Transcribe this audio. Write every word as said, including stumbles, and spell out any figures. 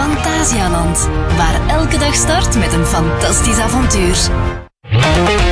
Fantasialand, waar elke dag start met een fantastisch avontuur.